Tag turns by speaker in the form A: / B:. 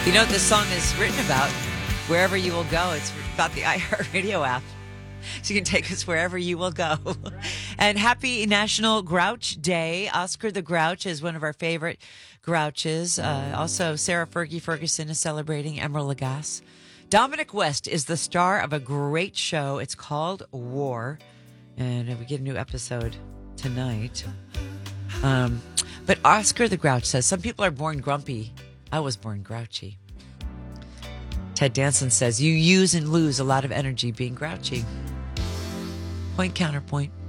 A: You know what this song is written about? Wherever you will go. It's about the iHeartRadio app. So you can take us wherever you will go. And happy National Grouch Day. Oscar the Grouch is one of our favorite grouches. Also, Sarah Fergie Ferguson is celebrating Emeril Lagasse. Dominic West is the star of a great show. It's called War. And we get a new episode tonight. But Oscar the Grouch says, some people are born grumpy. I was born grouchy. Ted Danson says, you use and lose a lot of energy being grouchy. Point, counterpoint.